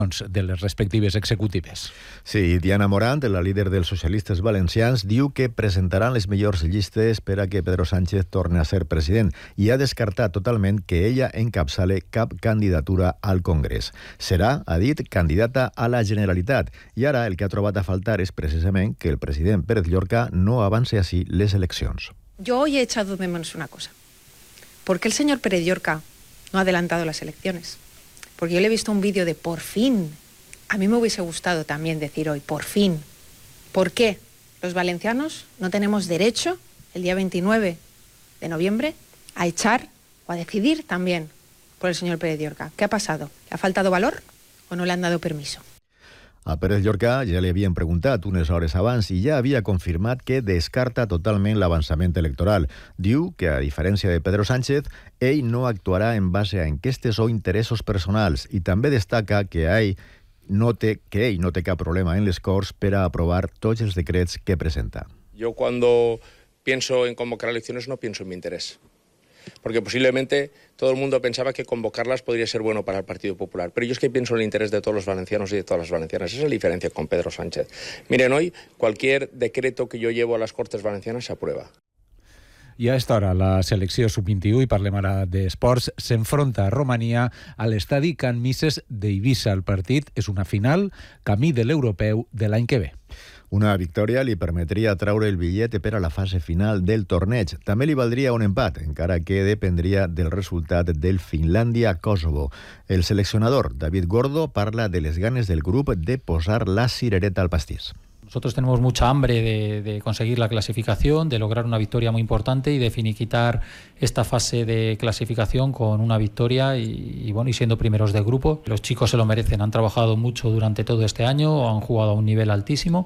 de les respectives executives. Sí, Diana Morant, la líder dels socialistes valencians, diu que presentaran les millors llistes per a que Pedro Sánchez torni a ser president i ha descartat totalment que ella encapçale cap candidatura al Congrés. Serà, ha dit, candidata a la Generalitat i ara el que ha trobat a faltar és precisament que el president Pérez Llorca no avance així les eleccions. Yo hoy he echado de menos una cosa. ¿Por qué el señor Pérez Llorca no ha adelantado las elecciones? Porque yo le he visto un vídeo de por fin. A mí me hubiese gustado también decir hoy, por fin. ¿Por qué los valencianos no tenemos derecho, el día 29 de noviembre, a echar o a decidir también por el señor Pérez Llorca? ¿Qué ha pasado? ¿Le ha faltado valor o no le han dado permiso? A Pérez Llorca ja li havien preguntat unes hores abans i ja havia confirmat que descarta totalment l'avançament electoral. Diu que, a diferència de Pedro Sánchez, ell no actuarà en base a enquestes o interessos personals i també destaca que ell no té cap problema en les Corts per a aprovar tots els decrets que presenta. Yo cuando pienso en convocar elecciones no pienso en mi interés. Porque posiblemente todo el mundo pensaba que convocarlas podría ser bueno para el Partido Popular. Pero yo es que pienso en el interés de todos los valencianos y de todas las valencianas. Esa es la diferencia con Pedro Sánchez. Miren, hoy cualquier decreto que yo llevo a las Cortes Valencianas se aprueba. I a esta hora la selecció sub-21, i parlem ara d'esports, s'enfronta a Romania a l'estadi Can Misses d'Eivissa. El partit és una final, camí de l'europeu de l'any que ve. Una victòria li permetria traure el bitllet per a la fase final del torneig. També li valdria un empat, encara que dependria del resultat del Finlàndia-Kosovo. El seleccionador David Gordo parla de les ganes del grup de posar la cirereta al pastís. Nosotros tenemos mucha hambre de conseguir la clasificación, de lograr una victoria muy importante y de finiquitar esta fase de clasificación con una victoria y siendo primeros de grupo. Los chicos se lo merecen, han trabajado mucho durante todo este año, han jugado a un nivel altísimo.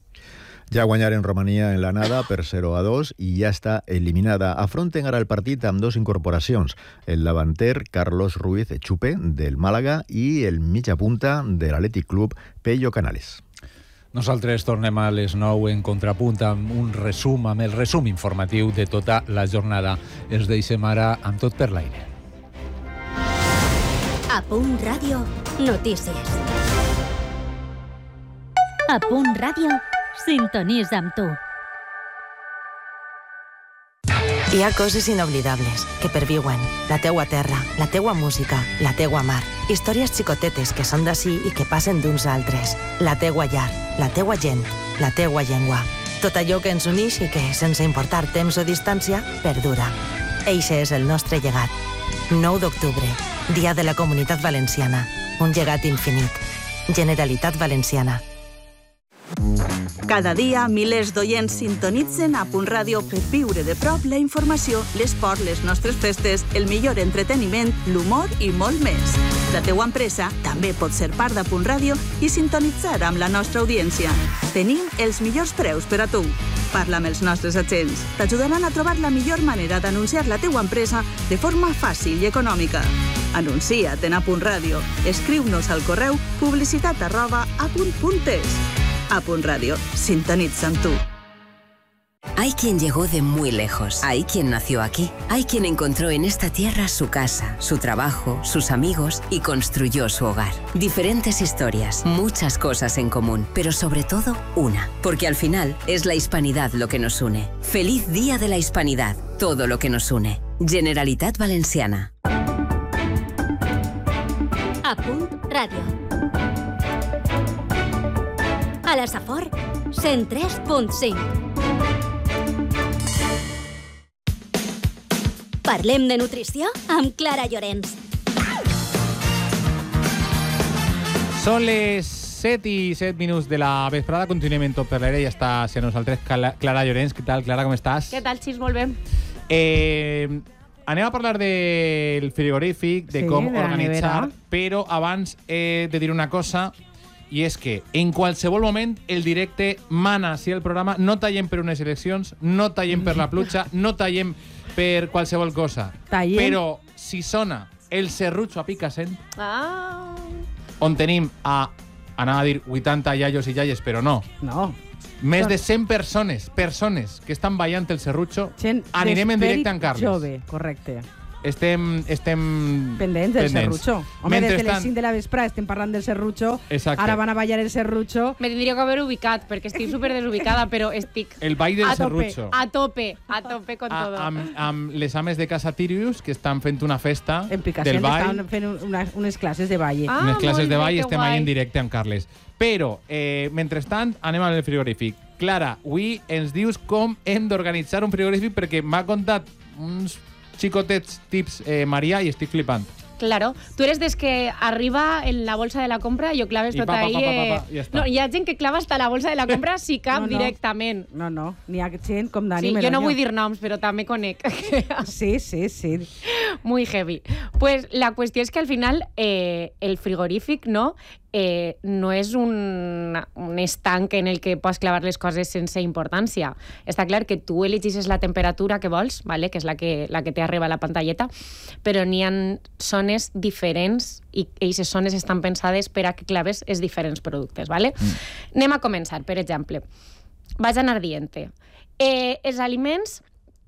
Ja guanyaren Romania en l'anada per 0-2 i ja està eliminada. Afronten ara el partit amb dos incorporacions, el davanter Carlos Ruiz Chupe, del Màlaga, i el mitja punta de l'Athletic Club, Pello Canales. Nosaltres tornem a les 9 en Contrapunt amb el resum informatiu de tota la jornada. Ens deixem ara amb tot per l'aire. A Punt Ràdio, notícies. A Punt Ràdio, sintonitza amb tu. Hi ha coses inoblidables que perviuen. La teua terra, la teua música, la teua mar. Històries xicotetes que són d'ací i que passen d'uns altres. La teua llar, la teua gent, la teua llengua. Tot allò que ens uneix i que, sense importar temps o distància, perdura. Eixe és el nostre llegat. 9 d'octubre, Dia de la Comunitat Valenciana. Un llegat infinit. Generalitat Valenciana. Cada dia, milers d'oients sintonitzen a Punt Ràdio per viure de prop la informació, l'esport, les nostres festes, el millor entreteniment, l'humor i molt més. La teua empresa també pot ser part de Punt Ràdio i sintonitzar amb la nostra audiència. Tenim els millors preus per a tu. Parla amb els nostres agents. T'ajudaran a trobar la millor manera d'anunciar la teua empresa de forma fàcil i econòmica. Anuncia't en A Punt Ràdio. Escriu-nos al correu publicitat@apunt.es. A Punt Ràdio, sintonitza amb tu. Hay quien llegó de muy lejos, hay quien nació aquí, hay quien encontró en esta tierra su casa, su trabajo, sus amigos y construyó su hogar. Diferentes historias, muchas cosas en común, pero sobre todo una, porque al final es la hispanidad lo que nos une. Feliz Día de la Hispanidad, todo lo que nos une. Generalitat Valenciana. A Punt Ràdio. A la Safor, 103.5. Parlem de nutrició amb Clara Llorens. Són les 7 i 7 minuts de la vesprada. Continuem en Tot per l'aire i està sent nosaltres Clara Llorens. Què tal, Clara, com estàs? Què tal, Xis? Molt bé. Anem a parlar del frigorífic, de com organitzar, però abans he de dir una cosa, i és que en qualsevol moment el directe mana si el programa. No tallem per unes eleccions, no tallem per la pluja, no tallem per qualsevol cosa. Però si sona el serrutxo a Picassent, on tenim anava a dir 80 iaios i iaies, però no. Més de 100 persones que estan ballant el serrutxo, anirem en directe amb Carles. Jove, correcte. estem pendents del serrutxo. Home, des de les 5 de la vesprada estem parlant del serrutxo. Exacte. Ara van a ballar el serrutxo. Me tindria que haver ubicat, perquè estic super desubicada, però estic el ball del serrutxo. A tope con todo. Amb les ames de Casa Tirius, que estan fent una festa en del ball. Estan fent unes classes de ball. Unes classes de ball i estem ahí en directe amb Carles. Però, mentrestant, anem al frigorífic. Clara, avui ens dius com hem d'organitzar un frigorífic perquè m'ha contat uns xicotets tips Maria i estic flipant. Claro, tú eres des que arriba en la bolsa de la compra, yo claves tot ahí. Ja no, hi ha gent que clava hasta la bolsa de la compra si cap directament. No, n'hi ha gent com Dani. Sí, jo no vull dir noms, però també conec. Sí. Muy heavy. Pues la qüestió és que al final el frigorífic, no és un estanc en el que pots clavar les coses sense importància. Està clar que tu elegis la temperatura que vols, ¿vale? Que és la que té arriba a la pantalleta, però n'hi ha zones diferents i aquestes zones estan pensades per a que claves els diferents productes. ¿Vale? Anem a començar, per exemple. Vaig anar dient-te. Els aliments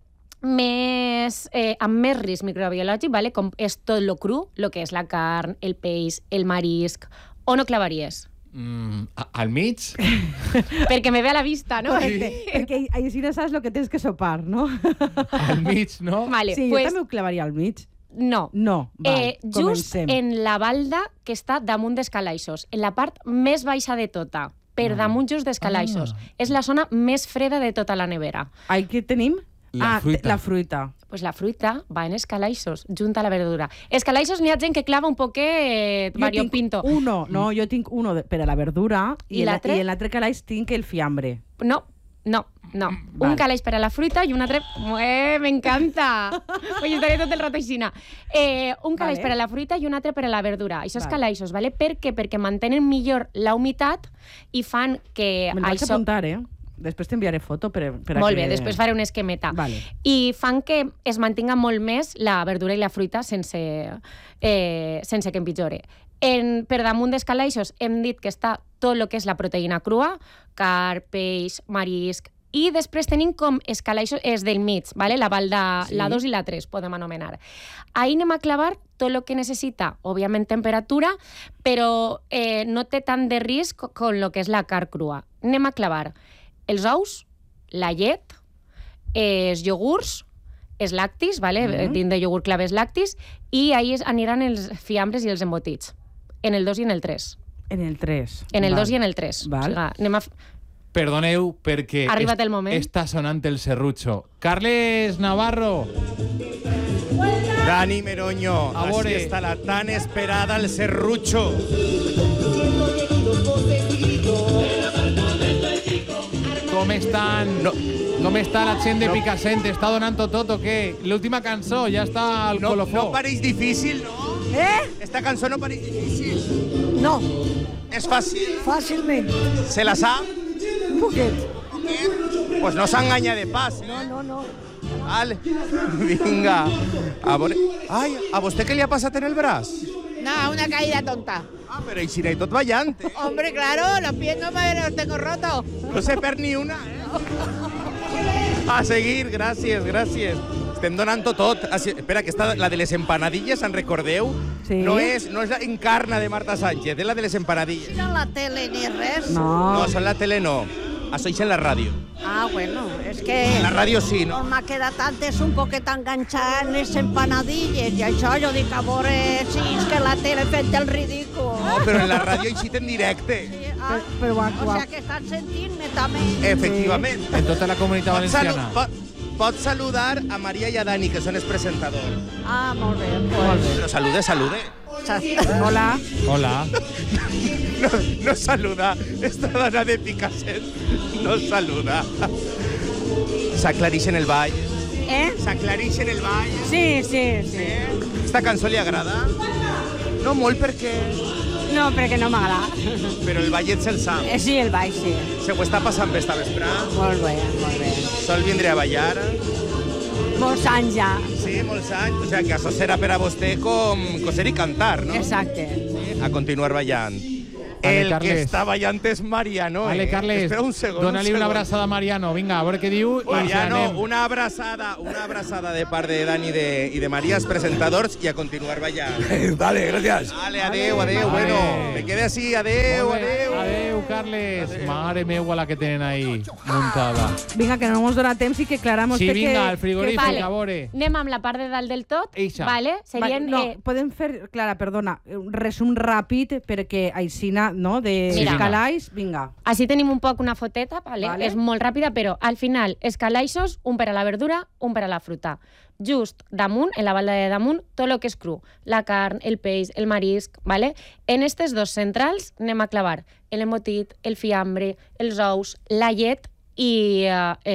amb més risc microbiològic, ¿vale? Com és tot lo cru, lo que és la carn, el peix, el marisc, on ho clavaries? Al mig? Perquè me ve a la vista, no? Perquè així no saps el que tens que sopar, no? Al mig, no? Vale, sí, pues, jo també ho clavaria al mig. No. Val, just en la balda que està damunt dels calaixos, en la part més baixa de tota, per damunt just dels calaixos. És la zona més freda de tota la nevera. Aquí què tenim? La fruita. Pues la fruita va en els calaixos, junt a la verdura. Els calaixos n'hi ha gent que clava un poquet variopinto. Jo tinc uno per a la verdura i en l'altre calaix tinc el fiambre. No. Un calaix per a la fruita i un altre... m'encanta! Oye, estaré tot el rato aixina. Un calaix per a la fruita i un altre per a la verdura. Això és calaixos, ¿vale? Per què? Perquè mantenen millor la humitat i fan que... Me'l vaig apuntar, Després t'enviaré foto per molt bé, després faré un esquemeta. Vale. I fan que es mantinga molt més la verdura i la fruita sense que empitjore. Per damunt dels calaixos hem dit que està tot el que és la proteïna crua, carn, peix, marisc, i després tenim com els calaixos del mig, ¿vale? La balda, la 2 i la 3, podem anomenar. Ahí anem a clavar tot el que necessita, òbviament temperatura, però no té tant de risc com el que és la carn crua. Anem a clavar els ous, la llet, els iogurts, els lactis, ¿vale? Dins de iogurt claves lactis, i ahí aniran els fiambres i els embotits, en el 2 i en el 3. En el 3. En el 2 i en el 3. Val. O sigui, anem a... Perdoneu, perquè arribat el moment. Està sonant el serrutxo. Carles Navarro. Dani Meroño, així està la tan esperada el serrutxo. Com estan? Com està la gent de Picassent? Està donant tot o què? L'última cançó ja està al colofó. No pareix difícil, no? Esta cançó no pareix difícil. No. És fàcil? Fàcilment. Se la sap? Un poquet. Pues no s'enganya de pas. No. Vale. Vinga. Ai, ¿a vostè què li ha passat en el braç? No, una caída tonta. Pero y si no hay todo vallante. Hombre, claro, los pies no me los tengo rotos. No se perd ni una, A seguir, gràcies. Estem donant tot. Espera, que està la de les empanadilles, en recordeu? Sí. No és la encarna de Marta Sánchez, és la de les empanadilles. No la tele ni res. No, són la tele no. Això és en la ràdio. Ah, bueno, és que... La ràdio sí, no? M'ha quedat antes un poquet enganxat en les empanadilles i això jo dic, a veure si és que la tele fent el ridícul. No, però en la ràdio hi en directe. Sí, o sea que estan sentint-me també. Efectivament. En tota la comunitat valenciana. Pots saludar a Maria i a Dani, que són els presentadors. Ah, molt bé. Però salude. Hola. No saluda. Esta dona de Picassent no saluda. S'aclarix en el ball. S'aclarix en el ball. Sí. Esta cançó li agrada? No molt perquè... No, perquè no m'agrada. Però el ballet se'l sap. Sí, el ball, sí. Se ho està passant bé esta vesprada? Molt bé. Sol vindré a ballar? Molts anys ja. Sí, molts anys. O sigui que això serà per a vostè com coser i cantar, no? Exacte. A continuar ballant. El Carles. Que estava allà antes Mariano. Vale, Carles, espera un segon. dona-li una abraçada a Mariano. Vinga, a veure què diu. Mariano, una abraçada de part de Dani i de María, els presentadors, i a continuar ballant. Vale, gracias. Vale, adeu. Bueno, me quede así, adeu. Adeu, Carles. Mare meua la que tenen ahí muntada. Vinga, que no ens dona temps i que claramos sí, que... vinga, el frigorífic, vale. a veure. Anem amb la part de dalt del tot, vale? Serien, podem fer, Clara, perdona, un resum ràpid perquè aixina, no, de escalaix, vinga. Així tenim un poc una foteta, vale? És molt ràpida, però al final, escalaixos, un per a la verdura, un per a la fruta. Just damunt, en la balda de damunt, tot el que és cru. La carn, el peix, el marisc, vale? En estes dos centrals anem a clavar l'embotit, el fiambre, els ous, la llet i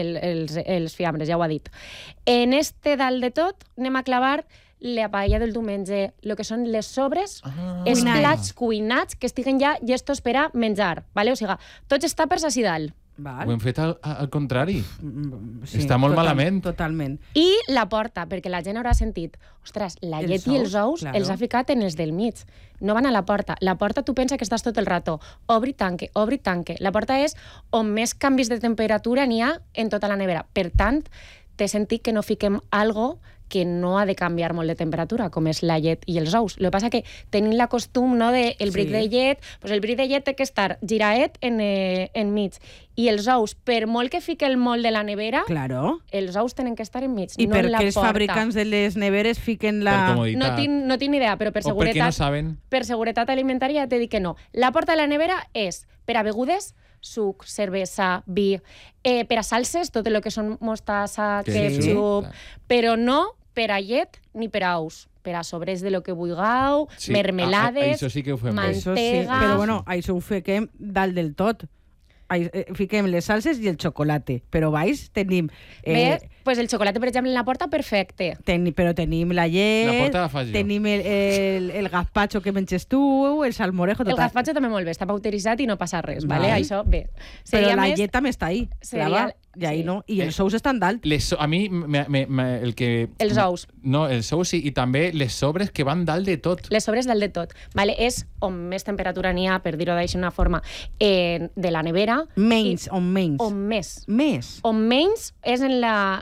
els fiambres, ja ho ha dit. En este dalt de tot anem a clavar la paella del diumenge, el que són les sobres, els plats cuinats que estiguen ja llestos per a menjar, vale? O sigui, tots els tàpers així dalt. Ho hem fet al contrari. Sí, està molt malament. Totalment. I la porta, perquè la gent haurà sentit, ostres, la llet i els ous els ha ficat en els del mig. No van a la porta. La porta tu pensa que estàs tot el rato. Obri, tanque. La porta és on més canvis de temperatura n'hi ha en tota la nevera. Per tant, té sentit que no fiquem algo que no ha de canviar molt de temperatura, com és la llet i els ous. El que passa que tenim la costum, no, del bric de llet, doncs el bric de llet té que estar giraet enmig. I els ous, per molt que fique el molt de la nevera, els ous tenen que estar enmig, I no en la porta. I per què els fabricants de les neveres fiquen la... No tinc idea, però per seguretat alimentària ja t'he dit que no. La porta de la nevera és per a begudes, suc, cervesa, vi, per a salses, tot el que són mostassa, ketchup, però no per a llet ni per a ous. Per a sobres de lo que vulgueu, mermelades, mantega... Però bueno, això ho fiquem dalt del tot. Fiquem les salses i el xocolate, però baix tenim... Pues el xocolate, per exemple, en la porta, perfecte. Però tenim la llet, la porta la faig jo. Tenim el gazpacho que menges tu, el salmorejo... El gazpacho també molt bé, està pauteritzat i no passa res, vale? Això, bé. Però la llet també està ahí, i ahí no. I els ous estan dalt. A mi, el que... Els ous. No, els ous i també les sobres que van dalt de tot. Les sobres dalt de tot, vale? És on més temperatura n'hi ha, per dir-ho d'una forma, de la nevera. On menys. On més. Més. On menys és en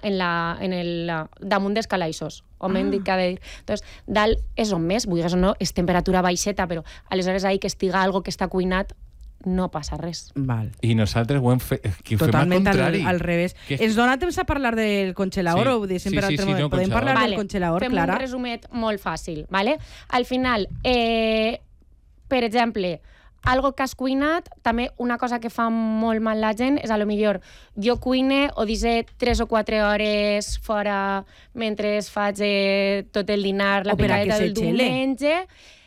el damunt dels calaixos. On m'hem dit que ha de dir. Doncs, dalt és on més, vulguis o no, és temperatura baixeta, però aleshores ahir que estiga algo que està cuinat, no passa res. Val. I nosaltres ho hem fet totalment al revés. Ens dona temps a parlar del congelador o de sempre podem parlar del congelador, Clara? Fem un resumet molt fàcil, vale? Al final, per exemple, algo que has cuinat, també una cosa que fa molt mal la gent és a lo millor jo cuine o dice 3 o 4 hores fora mentre faig tot el dinar, la picadeta del diumenge.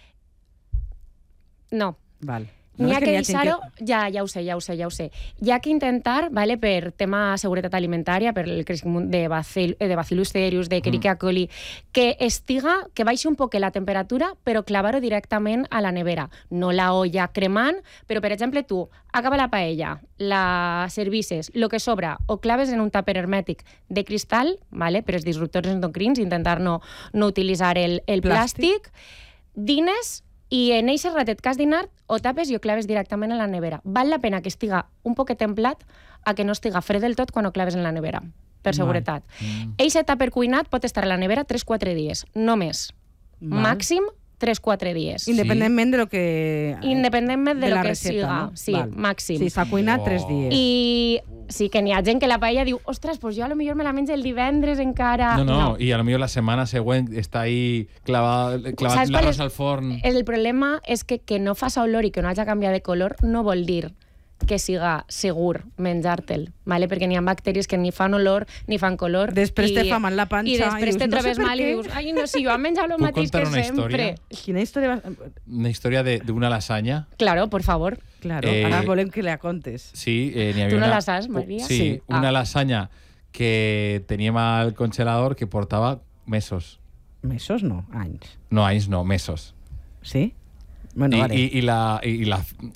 No. Val. N'hi ha que deixar-ho... Ja ho sé. Hi ha que intentar, vale, per tema seguretat alimentària, per el creixement de Bacillus cereus, de Escherichia coli, que baixi un poc la temperatura, però clavar-ho directament a la nevera. No la olla cremant, però, per exemple, tu acaba la paella, la servisses, el que sobra, o claves en un tàper hermètic de cristal, vale, per als disruptors endocrins, intentar no utilitzar el plàstic, dines... I en aquest ratet que has dinat, o tapes i o claves directament a la nevera. Val la pena que estiga un poquet templat a que no estiga fred del tot quan ho claves en la nevera, per seguretat. Eixe tàper cuinat pot estar a la nevera 3-4 dies, no més. Màxim 3-4 dies. Independentment de lo que... Independentment de lo que receta, siga. No? Sí, màxim. Sí, s'ha cuinat 3 dies. I sí que n'hi ha gent que la paella diu ostres, pues jo a lo millor me la menjo el divendres encara. No, i a lo millor la setmana següent està ahí clavat l'arròs al forn. El problema és que no faça olor i que no hagi canviat de color no vol dir que siga segur menjar-te'l, vale? Perquè n'hi ha bacteris que ni fan olor ni fan color. Després te fa mal la panxa. I després te trobes mal i dius, ai, no, si jo he menjat el mateix que sempre. Quina història? Una història d'una lasanya. Claro, por favor. Claro, ara volem que la contes. Sí, n'hi havia ¿Tú no la saps, María? Sí, una lasanya que teníem al congelador que portava mesos. Mesos no, anys. No, anys no, mesos. Sí? Bueno, vale. I la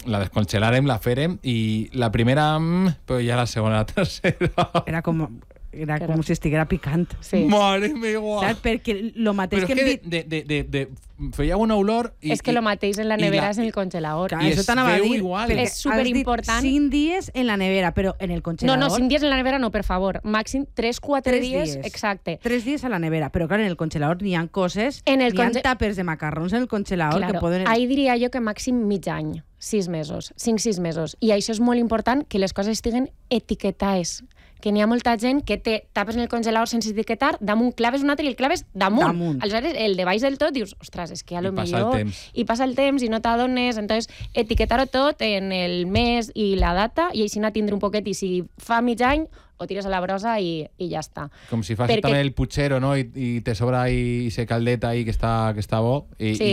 descongelarem, la ferem, i la primera, però ja la segona, la tercera... Era com... Era com si estiguera picant. Sí. Mare meva! Saps? Perquè lo mateix Però és que feia una olor... És que lo mateix en la nevera és en el congelador. I es veu igual. És superimportant. 5 dies en la nevera, però en el congelador... No, 5 dies en la nevera no, per favor. Màxim 3-4 dies. Exacte. 3 dies a la nevera, però clar, en el congelador n'hi ha coses, n'hi ha tàpers de macarrons en el congelador que poden... Ahí diria jo que màxim mig any, 6 mesos, 5-6 mesos. I això és molt important, que les coses estiguen etiquetades. Que n'hi ha molta gent que té tapes en el congelador sense etiquetar, damunt claves un altre i el claves damunt. Aleshores, el de baix del tot dius, ostres, és que a lo millor... I passa el temps i no t'adones. Entonces, etiquetar-ho tot en el mes i la data i així anar a tindre un poquet i si fa mig any ho tires a la brossa i ja està. Com si fas també el puchero, no? I te sobra ahí ese caldeta ahí que està bo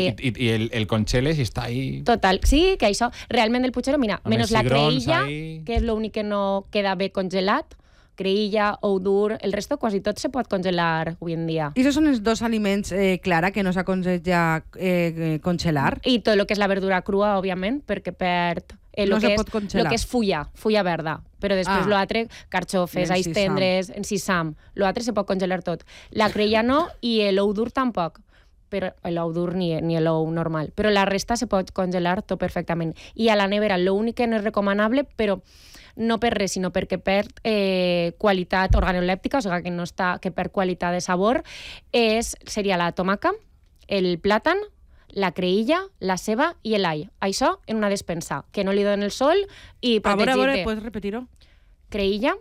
i el congeles i està ahí... Total, sí, que això, realment el puchero, mira, menys la creïlla, que és l'únic que no queda bé congelat, creïlla, ou dur, el resto quasi tot se pot congelar avui en dia. I aquests són els 2 aliments, Clara, que no s'aconsella congelar? I tot el que és la verdura crua, òbviament, perquè perd no se pot congelar. El que és fulla verda. Però després l'altre, carxofes, alls tendres, ensisam, l'altre se pot congelar tot. La creïlla no i l'ou dur tampoc. Però l'ou dur ni l'ou normal. Però la resta se pot congelar tot perfectament. I a la nevera l'únic que no és recomanable, però no per res, sinó perquè perd qualitat organolèptica, o sigui que no està, que perd qualitat de sabor, seria la tomaca, el plàtan, la creïlla, la ceba i l'all. Això en una despensa, que no li donen el sol i protegir-te. A veure, ¿puedes repetir-ho? Creïlla.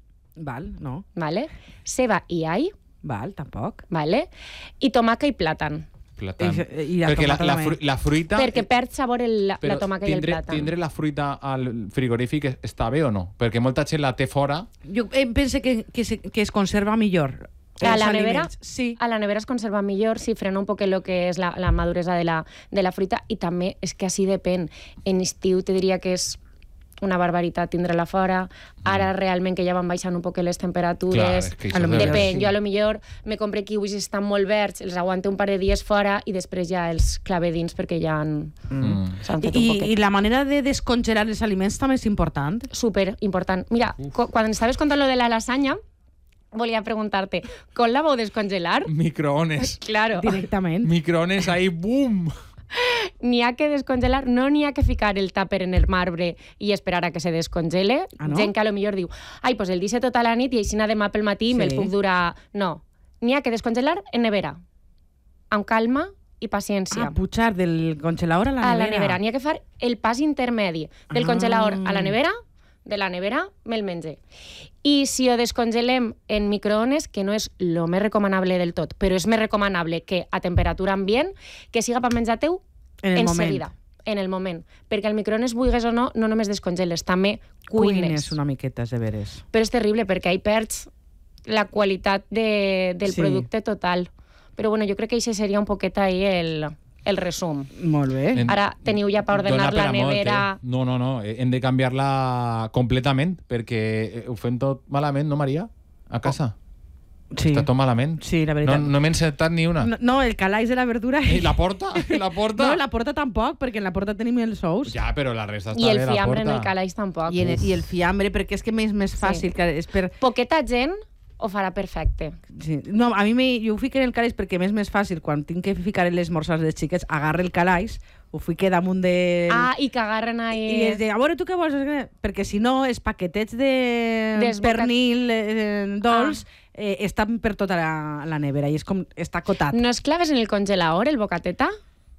Val, no. Vale. Ceba i all. Val, tampoc. Vale. I tomaca i plàtan. Perquè la fruita... Perquè perd sabor la tomaca i el plàtan. Tindre la fruita al frigorífic està bé o no? Perquè molta gent la té fora. Jo penso que es conserva millor. A la nevera es conserva millor, si frena un poc el que és la maduresa de la fruita, i també és que així depèn. En estiu te diria que és una barbaritat tindre-la fora. Ara realment que ja van baixant un poc les temperatures, depèn. Jo a lo millor me compre kiwis i estan molt verds, els aguante un par de dies fora i després ja els clave dins perquè ja s'han fet un poquet. I la manera de descongelar els aliments també és important? Super important. Mira, quan estaves contant lo de la lasanya, volia preguntar-te, ¿com la vau descongelar? Microones. Claro. Directament. Microones ahí, boom! N'hi ha que descongelar, no n'hi ha que ficar el tàper en el marbre i esperar a que se descongele. No? Gent que a lo millor diu, ai, pues el deixe tota la nit i així demà pel matí me'l puc durar... No, n'hi ha que descongelar en nevera, amb calma i paciència. Pujar del congelador a la nevera. A la nevera, n'hi ha que fer el pas intermedi del congelador a la nevera, de la nevera me'l menge. I si ho descongelem en microones, que no és el més recomanable del tot, però és més recomanable que a temperatura ambient, que siga per menjar teu en seguida, en el moment. Perquè al microones, vulguis o no, no només descongeles, també cuines. una miqueta, de veres. Però és terrible, perquè ahí perds la qualitat del producte total. Però bueno, jo crec que això seria un poquet ahí el resum. Molt bé. Ara teniu ja per ordenar la nevera... No, hem de canviar-la completament, perquè ho fem tot malament, no, Maria? A casa. Sí. Està tot malament. Sí, la veritat. No m'he encertat ni una. No, el calaix de la verdura... I la porta? No, la porta tampoc, perquè en la porta tenim els ous. Ja, però la resta està bé, la porta. I el fiambre en el calaix tampoc. I el fiambre, perquè és que més fàcil. Que és per... Poqueta gent ho farà perfecte. Sí. No, a mi jo ho fico en el calaix perquè més fàcil, quan tinc que ficar en les morsars dels xiquets, agarre el calaix, ho fique damunt de... I que agarren ahí... I es de, a veure, tu què vols? Perquè si no, els paquetets de pernil dolç estan per tota la nevera i és com està acotat. No es claves en el congelador, el bocateta?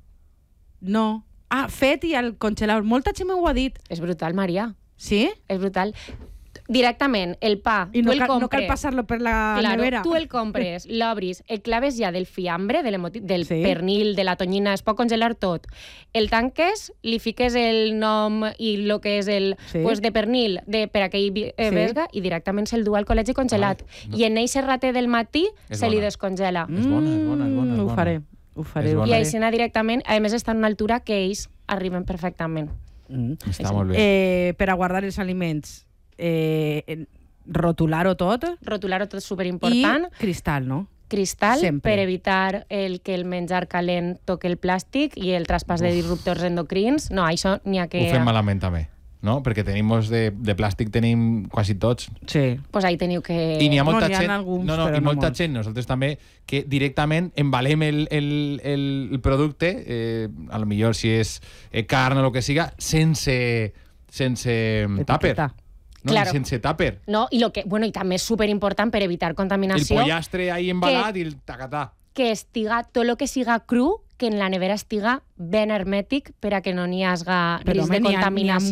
No. Fet i al congelador. Molta gent m'ho ha dit. És brutal, Maria. Sí? És brutal. Directament, el pa, i no cal passar-lo per la nevera. Tu el compres, l'obris, el claves ja del fiambre, del pernil, de la tonyina, es pot congelar tot. El tanques, li fiques el nom i el que és el de pernil per aquell vesga i directament se'l du al col·legi congelat. I en eixe rater del matí se li descongela. És bona. Ho faré. I així anar directament, a més està en una altura que ells arriben perfectament. Està molt bé. Per a guardar els aliments, rotular-ho tot. Rotular-ho tot és superimportant. I cristal, no? Cristal, per evitar que el menjar calent toque el plàstic i el traspàs de disruptors endocrins. No, això n'hi ha que... Ho fem malament, també. no? Perquè tenim de plàstic tenim quasi tots. Sí. Pues ahí teniu que... I n'hi ha molta n'hi ha gent, alguns, i però no molta molts. gent, nosaltres també, que directament embalem el producte, a lo millor si és carn o el que siga, sense tàper. No, Claro. sense tàper. No, i també és superimportant per evitar El contaminació pollastre ahí embalat i el tacatà. que estiga tot el que siga cru, que en la nevera estiga ben hermètic per a que no n'hi hagi risc de contaminació.